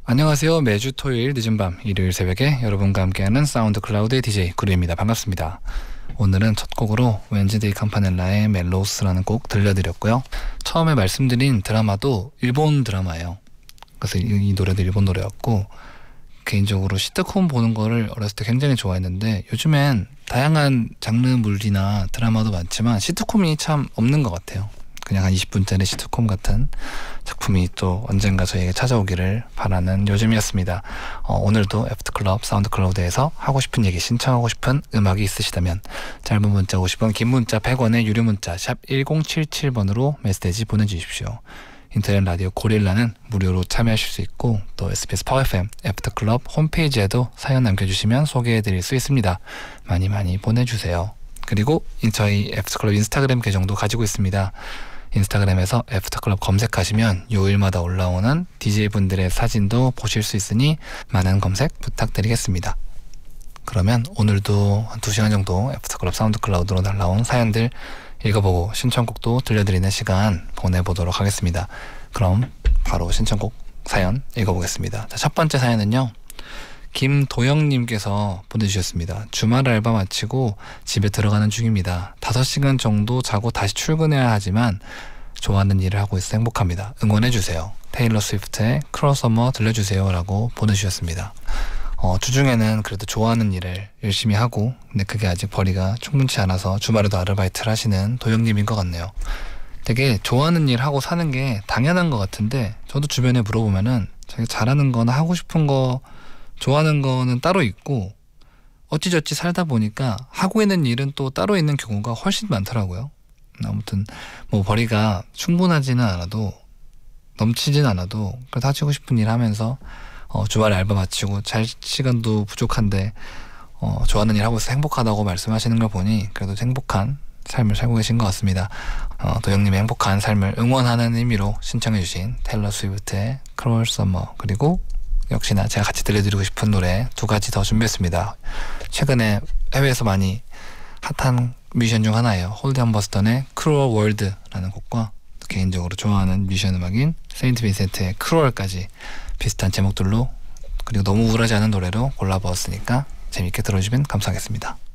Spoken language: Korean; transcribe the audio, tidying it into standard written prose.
안녕하세요. 매주 토요일 늦은 밤, 일요일 새벽에 여러분과 함께하는 사운드 클라우드의 DJ 구루입니다. 반갑습니다. 오늘은 첫 곡으로 웬즈데이 campanel라의 멜로스라는 곡 들려드렸고요. 처음에 말씀드린 드라마도 일본 드라마예요. 그래서 이 노래도 일본 노래였고, 개인적으로 시트콤 보는 거를 어렸을 때 굉장히 좋아했는데 요즘엔 다양한 장르물이나 드라마도 많지만 시트콤이 참 없는 것 같아요. 그냥 한 20분짜리 시트콤 같은 작품이 또 언젠가 저에게 찾아오기를 바라는 요즘이었습니다. 오늘도 애프터클럽 사운드클라우드에서 하고 싶은 얘기, 신청하고 싶은 음악이 있으시다면 짧은 문자 50원, 긴 문자 100원의 유료 문자 샵 1077번으로 메시지 보내주십시오. 인터넷 라디오 고릴라는 무료로 참여하실 수 있고, 또 SBS 파워 FM 애프터클럽 홈페이지에도 사연 남겨주시면 소개해드릴 수 있습니다. 많이 많이 보내주세요. 그리고 저희 애프터클럽 인스타그램 계정도 가지고 있습니다. 인스타그램에서 애프터클럽 검색하시면 요일마다 올라오는 DJ분들의 사진도 보실 수 있으니 많은 검색 부탁드리겠습니다. 그러면 오늘도 한 2시간 정도 애프터클럽 사운드클라우드로 날라온 사연들 읽어보고 신청곡도 들려드리는 시간 보내보도록 하겠습니다. 그럼 바로 신청곡 사연 읽어보겠습니다. 자, 첫 번째 사연은요, 김도영님께서 보내주셨습니다. 주말 알바 마치고 집에 들어가는 중입니다. 5시간 정도 자고 다시 출근해야 하지만 좋아하는 일을 하고 있어 행복합니다. 응원해주세요. 테일러 스위프트의 크루얼 서머 들려주세요 라고 보내주셨습니다. 주중에는 그래도 좋아하는 일을 열심히 하고, 근데 그게 아직 벌이가 충분치 않아서 주말에도 아르바이트를 하시는 도영님인 것 같네요. 되게 좋아하는 일 하고 사는 게 당연한 것 같은데, 저도 주변에 물어보면은 자기가 잘하는 거나 하고 싶은 거, 좋아하는 거는 따로 있고 어찌저찌 살다 보니까 하고 있는 일은 또 따로 있는 경우가 훨씬 많더라고요. 아무튼 뭐 벌이가 충분하지는 않아도, 넘치진 않아도 그래도 하시고 싶은 일 하면서 주말에 알바 마치고 잘 시간도 부족한데 좋아하는 일 하고 있어서 행복하다고 말씀하시는 걸 보니 그래도 행복한 삶을 살고 계신 것 같습니다. 도영님의 행복한 삶을 응원하는 의미로 신청해 주신 테일러 스위프트의 크루얼 서머, 그리고 역시나 제가 같이 들려드리고 싶은 노래 2가지 더 준비했습니다. 최근에 해외에서 많이 핫한 뮤지션 중 하나예요. 홀덴 버스턴의 크루얼 월드라는 곡과 개인적으로 좋아하는 뮤지션 음악인 세인트 빈센트의 크루얼까지 비슷한 제목들로, 그리고 너무 우울하지 않은 노래로 골라보았으니까 재밌게 들어주시면 감사하겠습니다.